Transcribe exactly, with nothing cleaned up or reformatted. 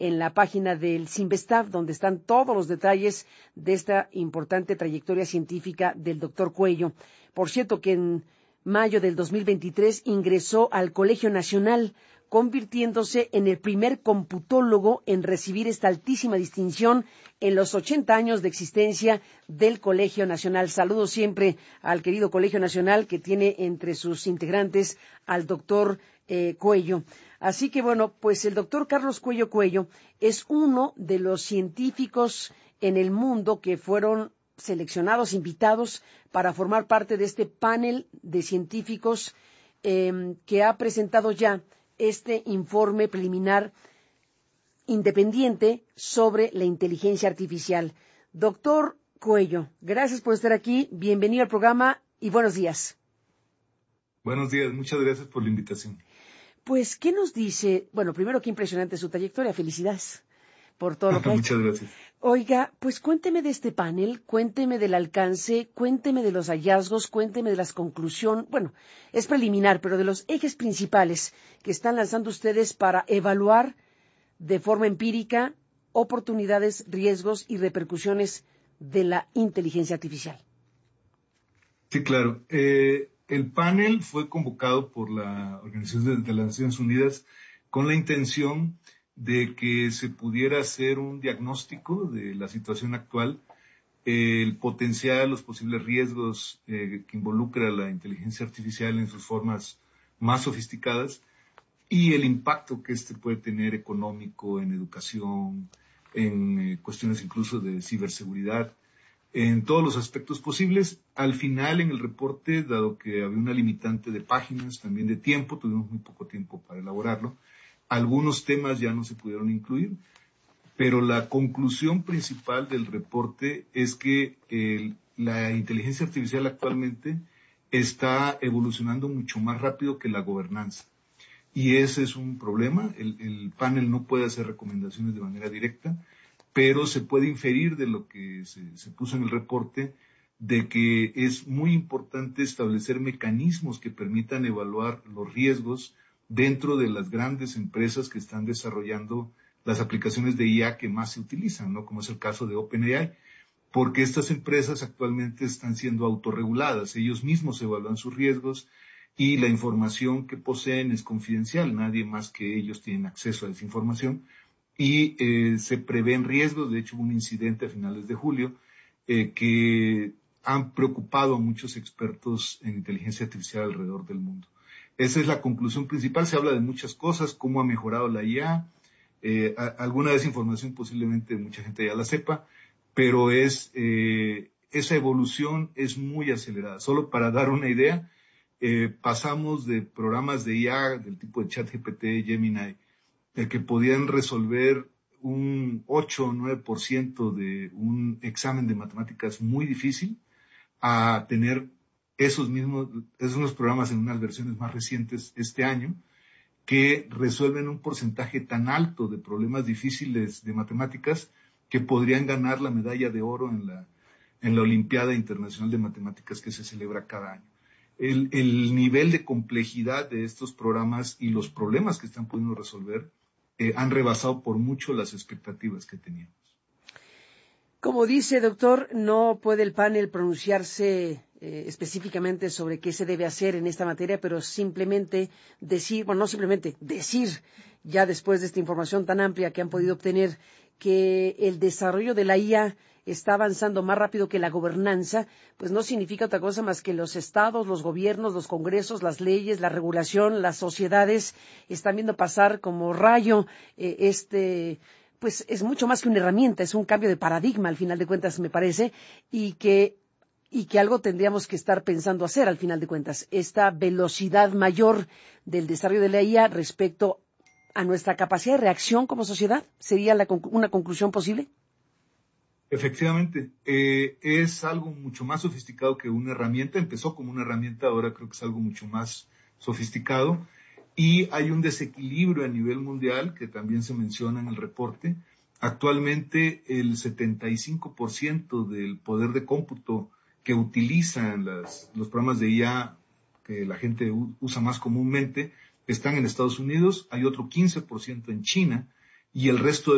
en la página del CINVESTAV, donde están todos los detalles de esta importante trayectoria científica del doctor Cuello. Por cierto, que en mayo del dos mil veintitrés ingresó al Colegio Nacional, convirtiéndose en el primer computólogo en recibir esta altísima distinción en los ochenta años de existencia del Colegio Nacional. Saludo siempre al querido Colegio Nacional, que tiene entre sus integrantes al doctor eh, Cuello. Así que, bueno, pues el doctor Carlos Cuello Cuello es uno de los científicos en el mundo que fueron seleccionados, invitados para formar parte de este panel de científicos eh, que ha presentado ya este informe preliminar independiente sobre la inteligencia artificial. Doctor Cuello, gracias por estar aquí, bienvenido al programa y buenos días. Buenos días, muchas gracias por la invitación. Pues, ¿qué nos dice? Bueno, primero, qué impresionante su trayectoria, felicidades por todo lo que ha hecho. Muchas gracias. Oiga, pues cuénteme de este panel, cuénteme del alcance, cuénteme de los hallazgos, cuénteme de las conclusiones, bueno, es preliminar, pero de los ejes principales que están lanzando ustedes para evaluar de forma empírica oportunidades, riesgos y repercusiones de la inteligencia artificial. Sí, claro. Eh, el panel fue convocado por la Organización de las Naciones Unidas con la intención de que se pudiera hacer un diagnóstico de la situación actual, eh, el potencial, los posibles riesgos eh, que involucra la inteligencia artificial en sus formas más sofisticadas y el impacto que este puede tener económico, en educación, en eh, cuestiones incluso de ciberseguridad, en todos los aspectos posibles. Al final, en el reporte, dado que había una limitante de páginas, también de tiempo, tuvimos muy poco tiempo para elaborarlo, algunos temas ya no se pudieron incluir, pero la conclusión principal del reporte es que el, la inteligencia artificial actualmente está evolucionando mucho más rápido que la gobernanza. Y ese es un problema. El, el panel no puede hacer recomendaciones de manera directa, pero se puede inferir de lo que se, se puso en el reporte, de que es muy importante establecer mecanismos que permitan evaluar los riesgos dentro de las grandes empresas que están desarrollando las aplicaciones de I A que más se utilizan, ¿no? Como es el caso de OpenAI, porque estas empresas actualmente están siendo autorreguladas, ellos mismos evalúan sus riesgos y la información que poseen es confidencial, nadie más que ellos tienen acceso a esa información y eh, se prevén riesgos. De hecho, hubo un incidente a finales de julio eh, que han preocupado a muchos expertos en inteligencia artificial alrededor del mundo. Esa es la conclusión principal. Se habla de muchas cosas, cómo ha mejorado la I A. Eh, a, alguna de esa información posiblemente mucha gente ya la sepa, pero es eh, esa evolución es muy acelerada. Solo para dar una idea, eh, pasamos de programas de I A del tipo de ChatGPT, Gemini, eh, que podían resolver un ocho o nueve por ciento de un examen de matemáticas muy difícil, a tener esos mismos, esos mismos programas en unas versiones más recientes este año, que resuelven un porcentaje tan alto de problemas difíciles de matemáticas que podrían ganar la medalla de oro en la, en la Olimpiada Internacional de Matemáticas que se celebra cada año. El, el nivel de complejidad de estos programas y los problemas que están pudiendo resolver eh, han rebasado por mucho las expectativas que teníamos. Como dice, doctor, no puede el panel pronunciarse eh, específicamente sobre qué se debe hacer en esta materia, pero simplemente decir, bueno, no simplemente decir, ya después de esta información tan amplia que han podido obtener, que el desarrollo de la I A está avanzando más rápido que la gobernanza, pues no significa otra cosa más que los estados, los gobiernos, los congresos, las leyes, la regulación, las sociedades están viendo pasar como rayo eh, este... pues es mucho más que una herramienta, es un cambio de paradigma al final de cuentas, me parece, y que, y que algo tendríamos que estar pensando hacer al final de cuentas. Esta velocidad mayor del desarrollo de la I A respecto a nuestra capacidad de reacción como sociedad, ¿sería la, una conclusión posible? Efectivamente, eh, es algo mucho más sofisticado que una herramienta. Empezó como una herramienta, ahora creo que es algo mucho más sofisticado. Y hay un desequilibrio a nivel mundial que también se menciona en el reporte. Actualmente el setenta y cinco por ciento del poder de cómputo que utilizan las, los programas de I A que la gente usa más comúnmente están en Estados Unidos, hay otro quince por ciento en China y el resto de